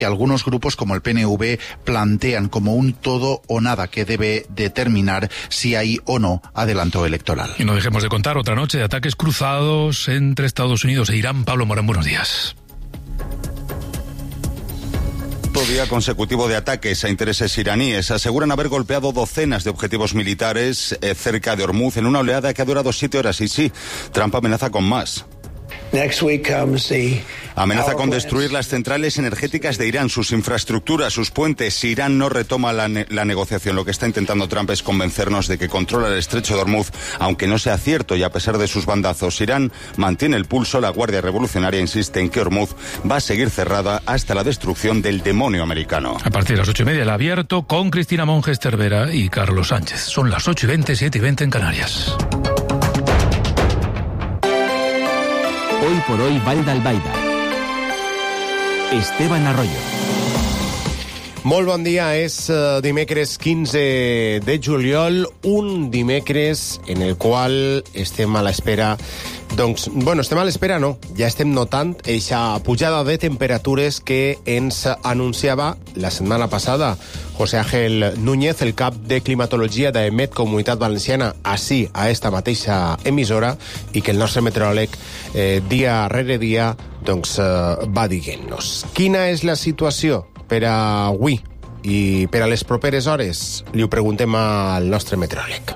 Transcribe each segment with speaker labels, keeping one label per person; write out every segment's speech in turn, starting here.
Speaker 1: Algunos grupos como el PNV plantean como un todo o nada que debe determinar si hay o no adelanto electoral.
Speaker 2: Y no dejemos de contar otra noche de ataques cruzados entre Estados Unidos e Irán. Pablo Morán, buenos días.
Speaker 3: Día consecutivo de ataques a intereses iraníes. Aseguran haber golpeado docenas de objetivos militares cerca de Hormuz en una oleada que ha durado 7 horas. Y sí, Trump amenaza con más. Amenaza con destruir las centrales energéticas de Irán, sus infraestructuras, sus puentes. Si Irán no retoma la negociación, lo que está intentando Trump es convencernos de que controla el estrecho de Hormuz, aunque no sea cierto y a pesar de sus bandazos. Irán mantiene el pulso. La Guardia Revolucionaria insiste en que Hormuz va a seguir cerrada hasta la destrucción del demonio americano.
Speaker 2: A partir de las 8:30 el abierto con Cristina Monges Cervera y Carlos Sánchez. Son las 8:20, 7:20 en Canarias.
Speaker 4: Hoy por hoy, Vall d'Albaida. Esteban Arroyo.
Speaker 5: Molt bon dia, és dimecres 15 de juliol, un dimecres en el qual estem a l'espera. Doncs, estem a l'espera, no. Ja estem notant eixa pujada de temperatures que ens anunciava la setmana passada José Ángel Núñez, el cap de climatologia de Met Comunitat Valenciana, ací, a esta mateixa emissora, i que el nostre meteoròleg dia rere dia va dient-nos. Quina és la situació per a avui i per a les properes hores? Li ho preguntem al nostre meteoròleg.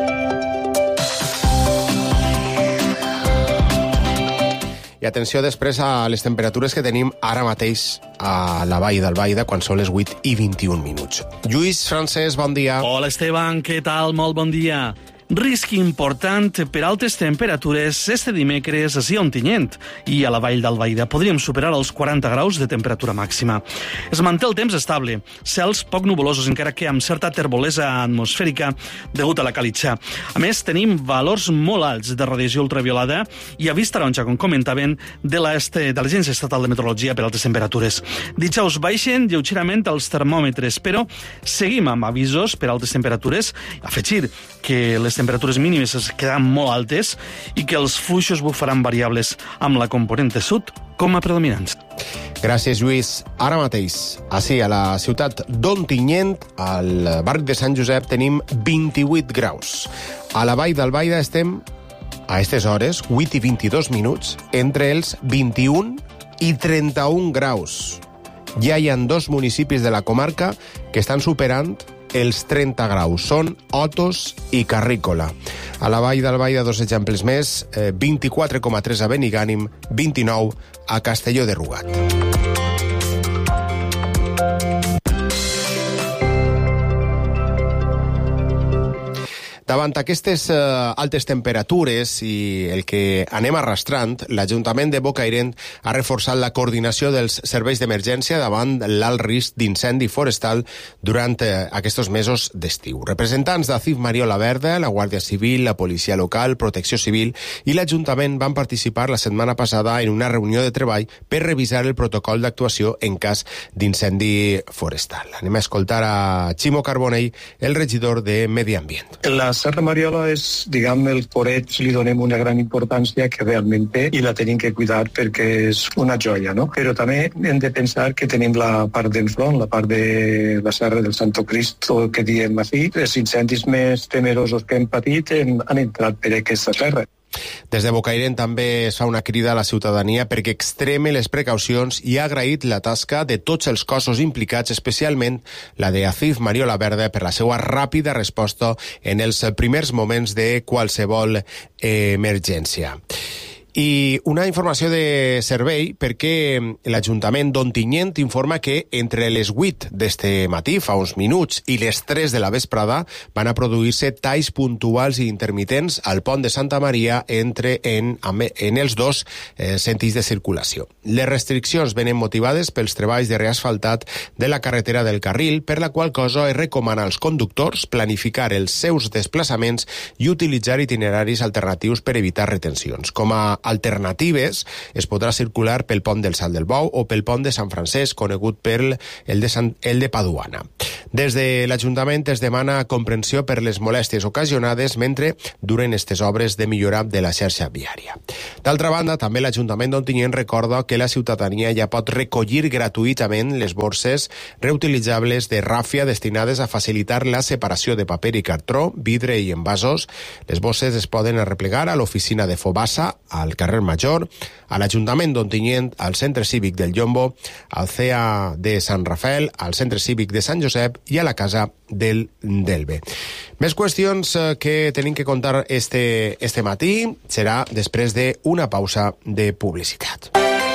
Speaker 5: I atenció després a les temperatures que tenim ara mateix a la Vall d'Albaida quan són les 8:21. Lluís Francesc, bon dia.
Speaker 6: Hola, Esteban, què tal? Molt bon dia. Risc important per altes temperatures este dimecres a Ontinyent i a la Vall d'Albaida. Podríem superar els 40 graus de temperatura màxima. Es manté el temps estable, cels poc nuvolosos, encara que amb certa terbolesa atmosfèrica degut a la calitxa. A més, tenim valors molt alts de radiació ultraviolada i avís taronja, com comentaven, de l'Agència Estatal de Meteorologia per altes temperatures. Dijous baixen lleugerament els termòmetres, però seguim amb avisos per altes temperatures. Afegir que les temperatures mínimes es quedaran molt altes i que els fluixos bufaran variables amb la component sud com a predominants.
Speaker 5: Gràcies, Lluís. Ara mateix, ací, a la ciutat d'Ontinyent, al barri de Sant Josep, tenim 28 graus. A la Vall d'Albaida estem, a aquestes hores, 8:22, entre els 21 i 31 graus. Ja hi ha 2 municipis de la comarca que estan superant els 30 graus. Són Otos i Carrícola. A la Vall d'Albaida, 2 exemples més, 24,3 a Benigànim, 29 a Castelló de Rugat. Davant aquestes altes temperatures i el que anem arrastrant, l'Ajuntament de Bocairent ha reforçat la coordinació dels serveis d'emergència davant l'alt risc d'incendi forestal durant aquests mesos d'estiu. Representants d'ACIF Mariola Verda, la Guàrdia Civil, la Policia Local, Protecció Civil i l'Ajuntament van participar la setmana passada en una reunió de treball per revisar el protocol d'actuació en cas d'incendi forestal. Anem a escoltar a Ximo Carbonell, el regidor de Medi Ambient.
Speaker 7: La Serra Mariola és, diguem, el foret, li donem una gran importància que realment té i la tenim que cuidar perquè és una joia, no? Però també hem de pensar que tenim la part d'enfront, la part de la Serra del Santo Cristo, que diem així. Els incendis més temerosos que hem patit han entrat per aquesta serra.
Speaker 5: Des de Bocairent també es fa una crida a la ciutadania perquè extreme les precaucions i ha agraït la tasca de tots els cossos implicats, especialment la de ACIF Mariola Verda, per la seva ràpida resposta en els primers moments de qualsevol emergència. I una informació de servei perquè l'Ajuntament d'Ontinyent informa que entre les 8 d'este matí, fa uns minuts, i les 3 de la vesprada van a produir-se talls puntuals i intermitents al pont de Santa Maria en els 2 sentits de circulació. Les restriccions venen motivades pels treballs de reasfaltat de la carretera del Carril, per la qual cosa es recomana als conductors planificar els seus desplaçaments i utilitzar itineraris alternatius per evitar retencions. Com a alternatives, es podrà circular pel pont del Salt del Bou o pel pont de Sant Francesc, conegut per el de Paduana. Des de l'Ajuntament es demana comprensió per les molèsties ocasionades mentre duren aquestes obres de millora de la xarxa viària. D'altra banda, també l'Ajuntament d'Ontinyent recorda que la ciutadania ja pot recollir gratuïtament les borses reutilitzables de ràfia destinades a facilitar la separació de paper i cartró, vidre i envasos. Les bosses es poden arreplegar a l'oficina de Fobassa, al carrer Major, a l'Ajuntament d'Ontinyent, al Centre Cívic del Llombo, al CEA de Sant Rafael, al Centre Cívic de Sant Josep i a la Casa del Delve. Més qüestions que tenim que contar este matí serà després d'una pausa de publicitat.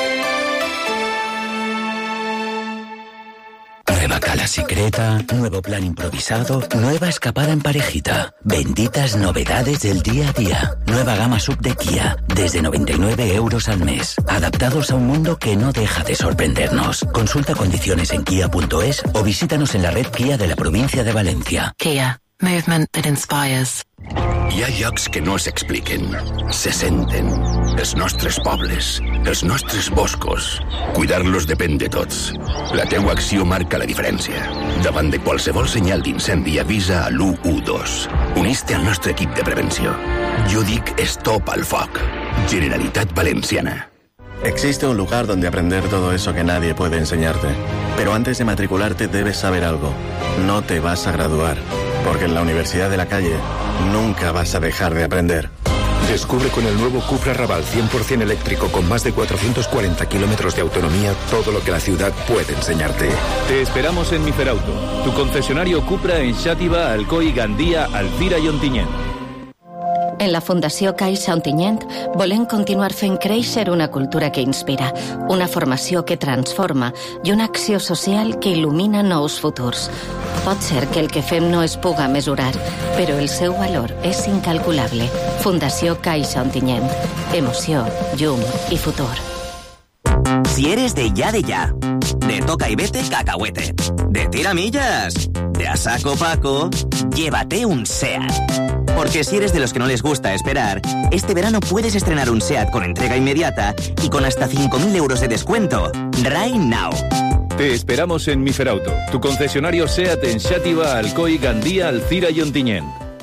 Speaker 8: Nueva cala secreta, nuevo plan improvisado, nueva escapada en parejita. Benditas novedades del día a día. Nueva gama sub de Kia, desde 99 euros al mes. Adaptados a un mundo que no deja de sorprendernos. Consulta condiciones en kia.es o visítanos en la red Kia de la provincia de Valencia.
Speaker 9: Kia, movement that inspires.
Speaker 10: Hi ha llocs que no s'expliquen, se senten. Els nostres pobles, els nostres boscos. Cuidar-los depèn de tots. La teua acció marca la diferència. Davant de qualsevol senyal d'incendi avisa a l'112. Unís-te al nostre equip de prevenció. Jo dic stop al foc. Generalitat Valenciana.
Speaker 11: Existe un lugar donde aprender todo eso que nadie puede enseñarte. Pero antes de matricularte debes saber algo. No te vas a graduar. Porque en la Universidad de la Calle nunca vas a dejar de aprender.
Speaker 12: Descubre con el nuevo Cupra Raval 100% eléctrico con más de 440 kilómetros de autonomía todo lo que la ciudad puede enseñarte.
Speaker 13: Te esperamos en Miferauto, tu concesionario Cupra en Xàtiva, Alcoi, Gandia, Alzira i Ontinyent.
Speaker 14: En la Fundació Caixa Ontinyent volem continuar fent créixer una cultura que inspira, una formació que transforma i una acció social que il·lumina nous futurs. Pot ser que el que fem no es puga mesurar, però el seu valor és incalculable. Fundació Caixa Ontinyent. Emoció, llum i futur.
Speaker 15: Si eres de ya, de toca y vete, cacahuete, de tiramillas, de a saco Paco, llévate un SEAT. Porque si eres de los que no les gusta esperar, este verano puedes estrenar un SEAT con entrega inmediata y con hasta 5.000 euros de descuento. Right now.
Speaker 13: Te esperamos en Miferauto, tu concesionario SEAT en Xàtiva, Alcoi, Gandia, Alzira i Ontinyent.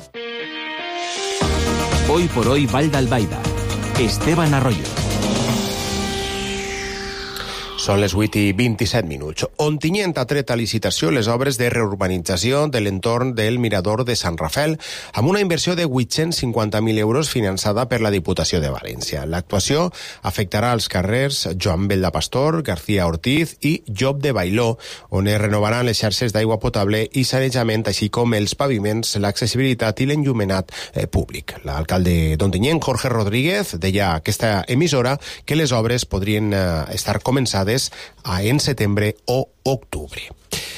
Speaker 4: Hoy por hoy, Vall d'Albaida. Esteban Arroyo.
Speaker 5: Són les 8:27. Ontinyent ha tret a licitació les obres de reurbanització de l'entorn del Mirador de Sant Rafael amb una inversió de 850.000 euros finançada per la Diputació de València. L'actuació afectarà els carrers Joan Bell de Pastor, García Ortiz i Job de Bailó, on es renovaran les xarxes d'aigua potable i sanejament, així com els paviments, l'accessibilitat i l'enllumenat públic. L'alcalde d'Ontinyent, Jorge Rodríguez, deia a aquesta emissora que les obres podrien estar començades en setembre o octubre.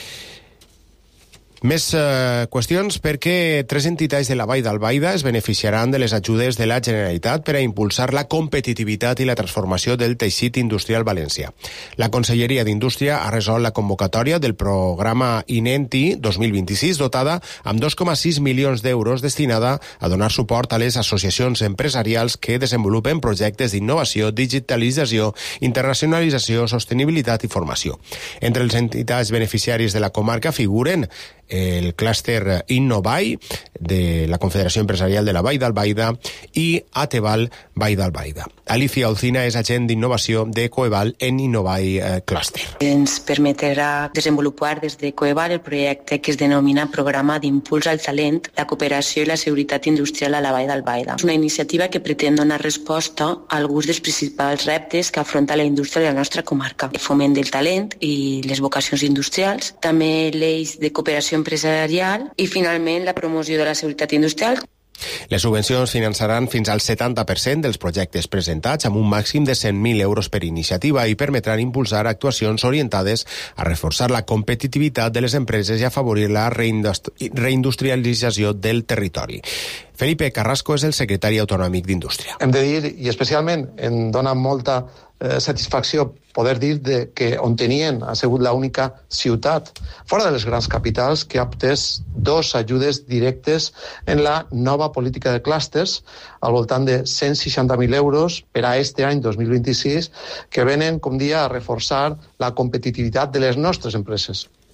Speaker 5: Més qüestions perquè 3 entitats de la Vall d'Albaida es beneficiaran de les ajudes de la Generalitat per a impulsar la competitivitat i la transformació del teixit industrial valencià. La Conselleria d'Indústria ha resolt la convocatòria del programa INENTI 2026 dotada amb 2,6 milions d'euros destinada a donar suport a les associacions empresarials que desenvolupen projectes d'innovació, digitalització, internacionalització, sostenibilitat i formació. Entre les entitats beneficiàries de la comarca figuren el clúster Innovai de la Confederació Empresarial de la Vall d'Albaida i Ateval Vall d'Albaida. Alicia Olcina és agent d'innovació de Coeval en Innovai Cluster.
Speaker 16: Ens permetrà desenvolupar des de Coeval el projecte que es denomina Programa d'Impuls al Talent, la Cooperació i la Seguretat Industrial a la Vall d'Albaida. És una iniciativa que pretén donar resposta a alguns dels principals reptes que afronta la indústria de la nostra comarca. El foment del talent i les vocacions industrials, també l'eix de cooperació empresarial i, finalment, la promoció de la seguretat industrial.
Speaker 5: Les subvencions finançaran fins al 70% dels projectes presentats amb un màxim de 100.000 euros per iniciativa i permetran impulsar actuacions orientades a reforçar la competitivitat de les empreses i afavorir la reindustrialització del territori. Felipe Carrasco és el secretari autonòmic d'Indústria.
Speaker 17: Hem de dir, i especialment em dona molta satisfacció poder dir que Ontinyent ha sigut l'única ciutat fora de les grans capitals que ha obtès 2 ajudes directes en la nova política de clústers al voltant de 160.000 euros per a este any 2026 que venen, com dia, a reforçar la competitivitat de les nostres empreses.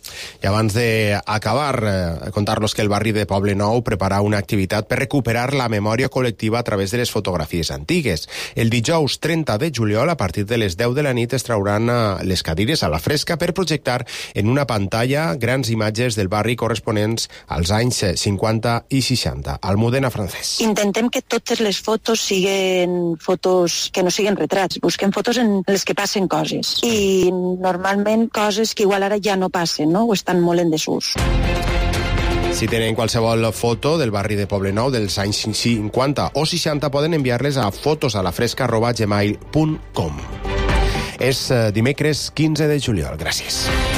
Speaker 5: I abans d'acabar, contar-los que el barri de Poblenou prepara una activitat per recuperar la memòria col·lectiva a través de les fotografies antigues. El dijous 30 de juliol, a partir de les 10 de la nit, es trauran les cadires a la fresca per projectar en una pantalla grans imatges del barri corresponents als anys 50 i 60. Almudena Francés.
Speaker 18: Intentem que totes les fotos siguin fotos que no siguin retrats. Busquem fotos en les que passen coses. I normalment coses que igual ara ja no passen, no? O estan molt en desús.
Speaker 5: Si tenen qualsevol foto del barri de Poblenou dels anys 50 o 60, poden enviar-les a fotosalafresca@gmail.com. És dimecres 15 de juliol. Gràcies.